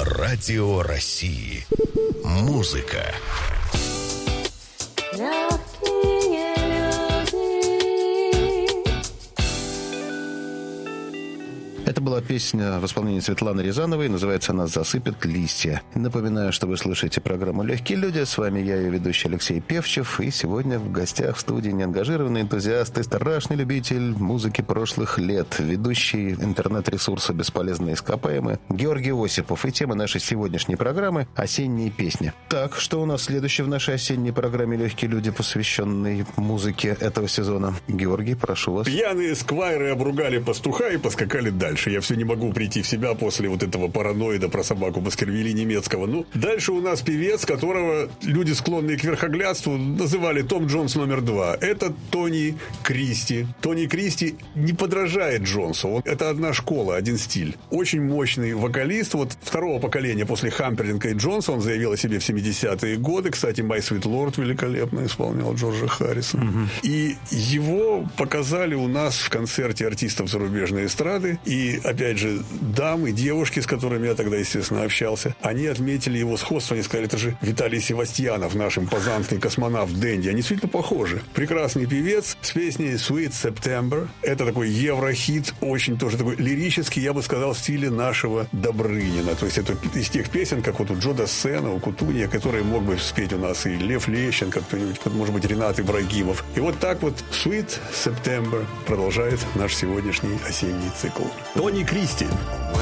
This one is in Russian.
Радио России. Музыка. Это была песня в исполнении Светланы Рязановой. Называется она «Засыпят листья». Напоминаю, что вы слушаете программу «Легкие люди». С вами я, ее ведущий Алексей Певчев. И сегодня в гостях в студии неангажированный энтузиаст и страшный любитель музыки прошлых лет. Ведущий интернет-ресурса «Бесполезные ископаемые» Георгий Осипов. И тема нашей сегодняшней программы – осенние песни. Так, что у нас следующее в нашей осенней программе «Легкие люди», посвященной музыке этого сезона? Георгий, прошу вас. Пьяные сквайры обругали пастуха и поскакали дальше. Я все не могу прийти в себя после вот этого параноида про собаку Баскервилей немецкого. Ну, дальше у нас певец, которого люди, склонные к верхоглядству, называли Том Джонс номер 2. Это Тони Кристи. Тони Кристи не подражает Джонсу. Это одна школа, один стиль. Очень мощный вокалист. Вот второго поколения после Хампердинга и Джонса. Он заявил о себе в 70-е годы. Кстати, My Sweet Lord великолепно исполнял Джорджа Харрисона. И его показали у нас в концерте артистов зарубежной эстрады. И опять же, дамы, девушки, с которыми я тогда, естественно, общался, они отметили его сходство. Они сказали, это же Виталий Севастьянов, наш импозантный космонавт Дэнди. Они действительно похожи. Прекрасный певец с песней Sweet September. Это такой еврохит, очень тоже такой лирический, я бы сказал, в стиле нашего Добрынина. То есть это из тех песен, как вот у Джо Дассена, у Кутунья, которые мог бы спеть у нас и Лев Лещенко, кто-нибудь, может быть, Ренат Ибрагимов. И вот так вот Sweet September продолжает наш сегодняшний осенний цикл. Тони Кристи.